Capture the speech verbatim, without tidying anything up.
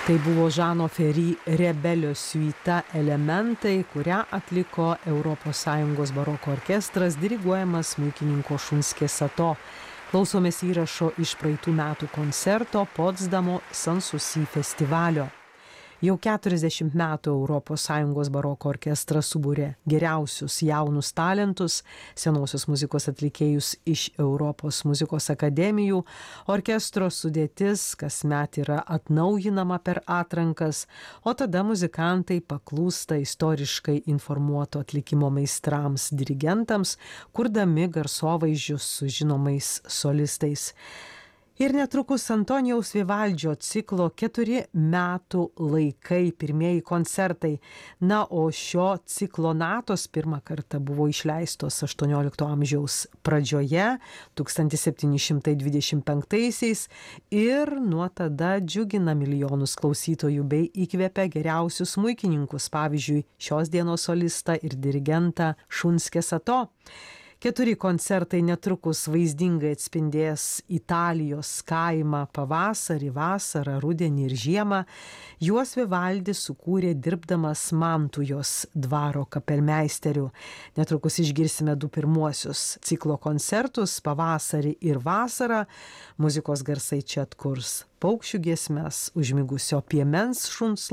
Tai buvo Žano Ferry Rebelio siuita Elementai, kurią atliko Europos Sąjungos baroko orkestras diriguojamas smuikininko Šunskės Sato. Klausomės įrašo iš praeitų metų koncerto Potsdamo Sanssouci festivalio. Jau keturiasdešimt metų Europos Sąjungos baroko orkestras subūrė geriausius jaunus talentus, senosios muzikos atlikėjus iš Europos muzikos akademijų. Orkestro sudėtis kasmet yra atnaujinama per atrankas, o tada muzikantai paklūsta istoriškai informuoto atlikimo meistrams, dirigentams, kurdami garsovaizdžius su žinomais solistais. Ir netrukus Antonijaus Vivaldžio ciklo keturi metų laikai, pirmieji koncertai. Na, o šio ciklo natos pirmą kartą buvo išleistos aštuoniolikto amžiaus pradžioje, tūkstantis septyni šimtai dvidešimt penktaisiais, ir nuo tada džiugina milijonus klausytojų bei įkvepia geriausius smuikininkus, pavyzdžiui, šios dienos solistą ir dirigentą Šunskė Sato. Keturi koncertai netrukus vaizdingai atspindės Italijos kaimą pavasarį, vasarą, rudenį ir žiemą. Juos Vivaldis sukūrė dirbdamas Mantujos dvaro kapelmeisteriu. Netrukus išgirsime du pirmuosius ciklo koncertus pavasarį ir vasarą. Muzikos garsai čia atkurs paukščių giesmes, užmigusio piemens šuns